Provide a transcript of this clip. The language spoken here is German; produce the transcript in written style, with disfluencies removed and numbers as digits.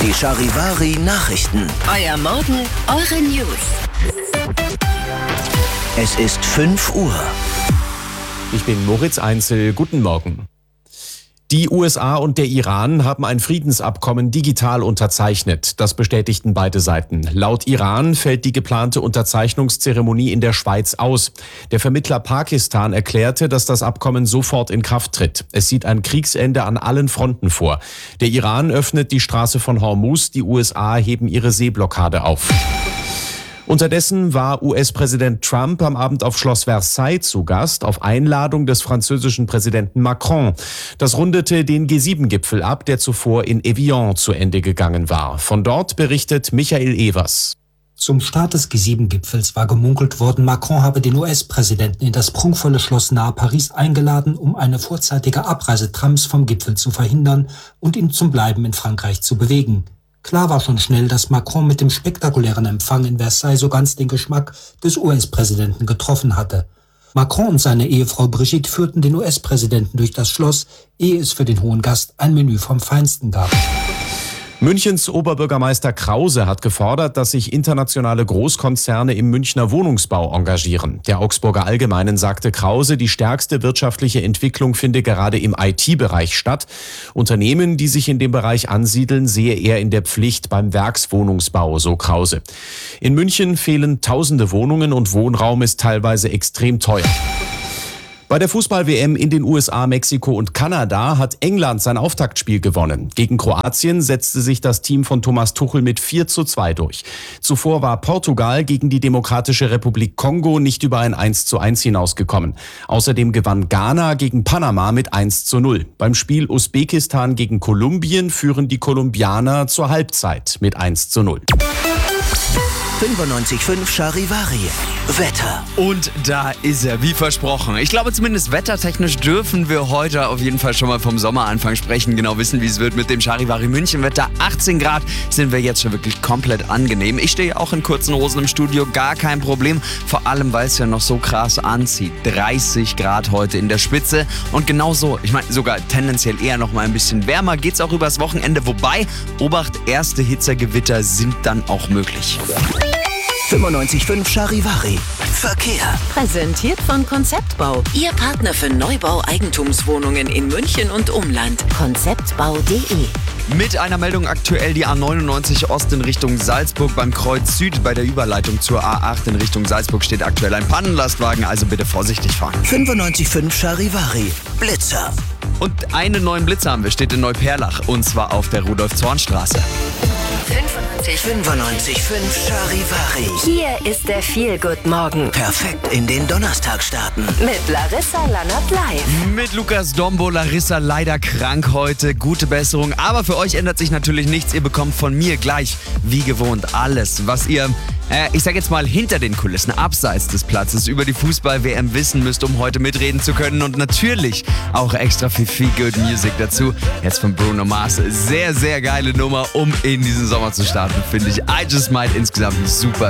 Die Charivari Nachrichten. Euer Morgen, eure News. Es ist 5 Uhr. Ich bin Moritz Einzel. Guten Morgen. Die USA und der Iran haben ein Friedensabkommen digital unterzeichnet. Das bestätigten beide Seiten. Laut Iran fällt die geplante Unterzeichnungszeremonie in der Schweiz aus. Der Vermittler Pakistan erklärte, dass das Abkommen sofort in Kraft tritt. Es sieht ein Kriegsende an allen Fronten vor. Der Iran öffnet die Straße von Hormuz, die USA heben ihre Seeblockade auf. Unterdessen war US-Präsident Trump am Abend auf Schloss Versailles zu Gast, auf Einladung des französischen Präsidenten Macron. Das rundete den G7-Gipfel ab, der zuvor in Evian zu Ende gegangen war. Von dort berichtet Michael Evers. Zum Start des G7-Gipfels war gemunkelt worden, Macron habe den US-Präsidenten in das prunkvolle Schloss nahe Paris eingeladen, um eine vorzeitige Abreise Trumps vom Gipfel zu verhindern und ihn zum Bleiben in Frankreich zu bewegen. Klar war schon schnell, dass Macron mit dem spektakulären Empfang in Versailles so ganz den Geschmack des US-Präsidenten getroffen hatte. Macron und seine Ehefrau Brigitte führten den US-Präsidenten durch das Schloss, ehe es für den hohen Gast ein Menü vom Feinsten gab. Münchens Oberbürgermeister Krause hat gefordert, dass sich internationale Großkonzerne im Münchner Wohnungsbau engagieren. Der Augsburger Allgemeinen sagte Krause, die stärkste wirtschaftliche Entwicklung finde gerade im IT-Bereich statt. Unternehmen, die sich in dem Bereich ansiedeln, sehe er in der Pflicht beim Werkswohnungsbau, so Krause. In München fehlen tausende Wohnungen und Wohnraum ist teilweise extrem teuer. Bei der Fußball-WM in den USA, Mexiko und Kanada hat England sein Auftaktspiel gewonnen. Gegen Kroatien setzte sich das Team von Thomas Tuchel mit 4:2 durch. Zuvor war Portugal gegen die Demokratische Republik Kongo nicht über ein 1:1 hinausgekommen. Außerdem gewann Ghana gegen Panama mit 1:0. Beim Spiel Usbekistan gegen Kolumbien führen die Kolumbianer zur Halbzeit mit 1:0. 95.5 Charivari. Wetter. Und da ist er, wie versprochen. Ich glaube, zumindest wettertechnisch dürfen wir heute auf jeden Fall schon mal vom Sommeranfang sprechen. Genau wissen, wie es wird mit dem Charivari München Wetter. 18 Grad sind wir jetzt schon wirklich komplett angenehm. Ich stehe auch in kurzen Hosen im Studio, gar kein Problem. Vor allem, weil es ja noch so krass anzieht. 30 Grad heute in der Spitze. Und genau so, ich meine sogar tendenziell eher noch mal ein bisschen wärmer, geht's auch übers Wochenende. Wobei, Obacht, erste Hitzegewitter sind dann auch möglich. 95.5 Charivari. Verkehr. Präsentiert von Konzeptbau. Ihr Partner für Neubau Eigentumswohnungen in München und Umland. Konzeptbau.de. Mit einer Meldung aktuell die A99 Ost in Richtung Salzburg beim Kreuz Süd. Bei der Überleitung zur A8 in Richtung Salzburg steht aktuell ein Pannenlastwagen, also bitte vorsichtig fahren. 95.5 Charivari. Blitzer. Und einen neuen Blitzer haben wir, steht in Neuperlach, und zwar auf der Rudolf-Zorn-Straße. 95.5 Charivari. Hier ist der Feel-Good-Morgen. Perfekt in den Donnerstag starten. Mit Larissa Lannert live. Mit Lukas Dombo, Larissa leider krank heute, gute Besserung. Aber für euch ändert sich natürlich nichts. Ihr bekommt von mir gleich, wie gewohnt, alles, was ihr, ich sag jetzt mal, hinter den Kulissen, abseits des Platzes, über die Fußball-WM wissen müsst, um heute mitreden zu können. Und natürlich auch extra viel Good Music dazu. Jetzt von Bruno Mars. Sehr, sehr geile Nummer, um in diesen Sommer zu starten, finde ich. I Just Might insgesamt ein super